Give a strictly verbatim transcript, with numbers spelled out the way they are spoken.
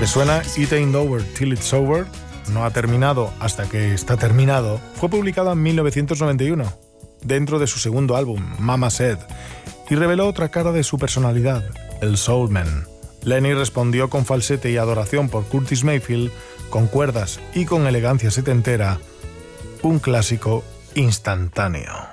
que suena It Ain't Over Till It's Over, no ha terminado hasta que está terminado, fue publicado en mil novecientos noventa y uno, dentro de su segundo álbum, Mama Said, y reveló otra cara de su personalidad, el Soul Man. Lenny respondió con falsete y adoración por Curtis Mayfield, con cuerdas y con elegancia setentera, un clásico instantáneo.